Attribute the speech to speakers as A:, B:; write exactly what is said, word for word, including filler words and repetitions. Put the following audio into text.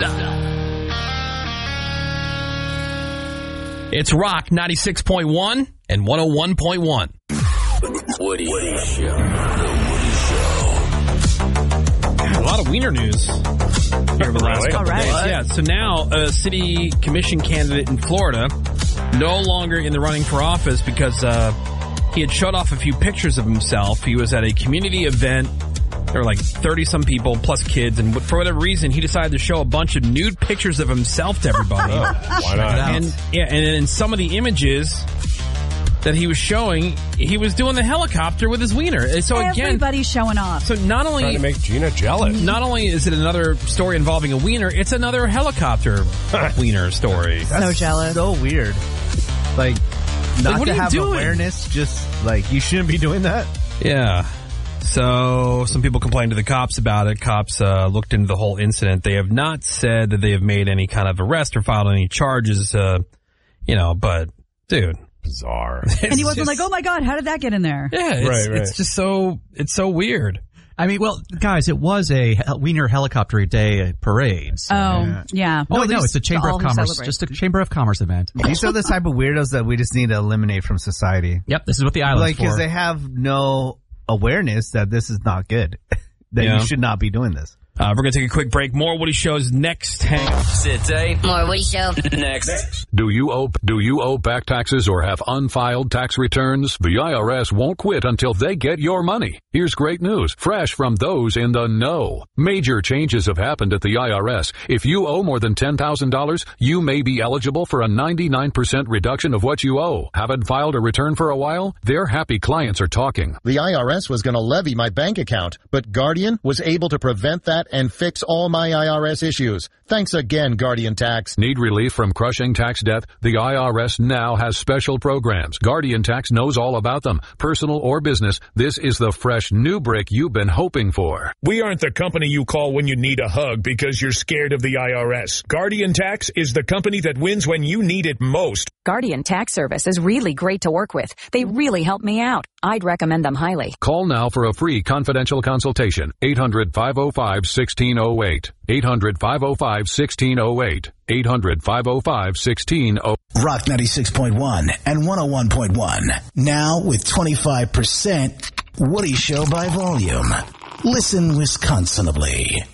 A: It's Rock ninety-six point one and one oh one point one.
B: Woody, Woody Show.
C: A lot of wiener news here over the last
D: Really?
C: couple
D: All right.
C: days.
D: What?
C: Yeah, so now a city commission candidate in Florida no longer in the running for office because uh, he had showed off a few pictures of himself. He was at a community event. There were like thirty-some people plus kids, and for whatever reason, he decided to show a bunch of nude pictures of himself to everybody.
D: Oh, why not?
C: And, yeah, and in some of the images that he was showing, he was doing the helicopter with his wiener. So again,
E: everybody's showing off.
C: So not only
D: Trying to make Gina jealous.
C: Not only is it another story involving a wiener, it's another helicopter wiener story.
E: So jealous.
F: So weird. Like, not
C: Like, what
F: to
C: are you
F: have
C: doing?
F: awareness, just like, you shouldn't be doing that.
C: Yeah. So some people complained to the cops about it. Cops uh, looked into the whole incident. They have not said that they have made any kind of arrest or filed any charges, uh, you know, but, dude.
D: Bizarre.
E: And he wasn't like, oh my God, how did that get in there?
C: Yeah, it's,
D: Right, right.
C: it's just so, it's so weird.
G: I mean, well, guys, it was a hel- Wiener Helicopter Day parade. So.
E: Oh, yeah.
G: Oh,
E: No,
G: no,
E: there's
G: it's a Chamber
E: all
G: of
E: who
G: Commerce.
E: celebrate.
G: Just a Chamber of Commerce event.
F: These are the type of weirdos that we just need to eliminate from society.
G: Yep, this is what the island's
F: Like, because
G: for.
F: they have no awareness that this is not good. That
C: Yeah.
F: you should not be doing this.
C: Uh, we're going to take a quick break. More Woody Show's next. Hang on.
B: City.
H: More Woody Show.
B: Next.
I: Do you owe do you owe back taxes or have unfiled tax returns? The I R S won't quit until they get your money. Here's great news, fresh from those in the know. Major changes have happened at the I R S. If you owe more than ten thousand dollars, you may be eligible for a ninety-nine percent reduction of what you owe. Haven't filed a return for a while? Their happy clients are talking.
J: The I R S was going to levy my bank account, but Guardian was able to prevent that and fix all my I R S issues. Thanks again, Guardian Tax.
I: Need relief from crushing tax debt? The I R S now has special programs. Guardian Tax knows all about them. Personal or business, this is the fresh new brick you've been hoping for.
K: We aren't the company you call when you need a hug because you're scared of the I R S. Guardian Tax is the company that wins when you need it most.
L: Guardian Tax Service is really great to work with. They really helped me out. I'd recommend them highly.
I: Call now for a free confidential consultation. eight hundred, five oh five, one six oh eight. eight hundred, five oh five, one six oh eight. eight hundred, five oh five, one six oh eight.
M: Rock ninety-six point one and one oh one point one. Now with twenty-five percent Woody Show by volume. Listen Wisconsinably.